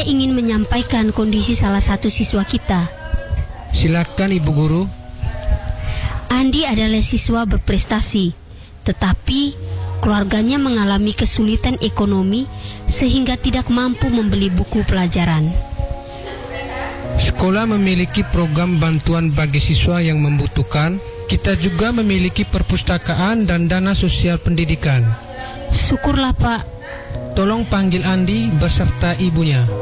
ingin menyampaikan kondisi salah satu siswa kita. Silakan Ibu Guru. Andi adalah siswa berprestasi, tetapi keluarganya mengalami kesulitan ekonomi sehingga tidak mampu membeli buku pelajaran. Sekolah memiliki program bantuan bagi siswa yang membutuhkan. Kita juga memiliki perpustakaan dan dana sosial pendidikan. Syukurlah Pak. Tolong panggil Andi beserta ibunya.